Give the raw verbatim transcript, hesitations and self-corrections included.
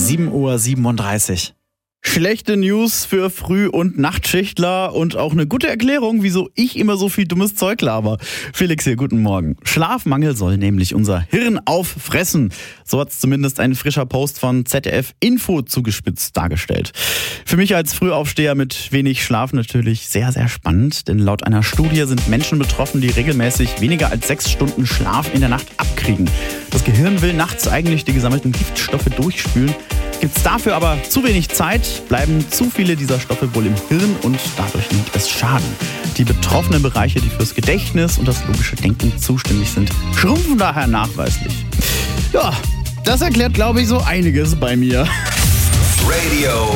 sieben Uhr siebenunddreißig. Schlechte News für Früh- und Nachtschichtler und auch eine gute Erklärung, wieso ich immer so viel dummes Zeug laber. Felix hier, guten Morgen. Schlafmangel soll nämlich unser Hirn auffressen. So hat es zumindest ein frischer Post von Z D F Info zugespitzt dargestellt. Für mich als Frühaufsteher mit wenig Schlaf natürlich sehr, sehr spannend, denn laut einer Studie sind Menschen betroffen, die regelmäßig weniger als sechs Stunden Schlaf in der Nacht abkriegen. Das Gehirn will nachts eigentlich die gesammelten Giftstoffe durchspülen. Gibt es dafür aber zu wenig Zeit, bleiben zu viele dieser Stoffe wohl im Hirn und dadurch nimmt es Schaden. Die betroffenen Bereiche, die fürs Gedächtnis und das logische Denken zuständig sind, schrumpfen daher nachweislich. Ja, das erklärt, glaube ich, so einiges bei mir. Radio